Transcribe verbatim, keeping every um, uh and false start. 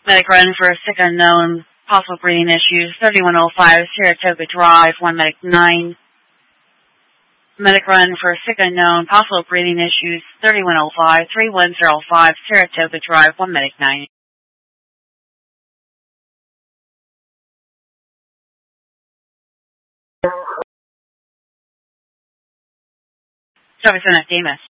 Medic run for sick unknown, possible breathing issues, thirty-one oh five Saratoga Drive, one Medic nine. Medic run for sick unknown, possible breathing issues, thirty-one oh five, three one zero five Saratoga Drive, one Medic nine. Service N F Davis.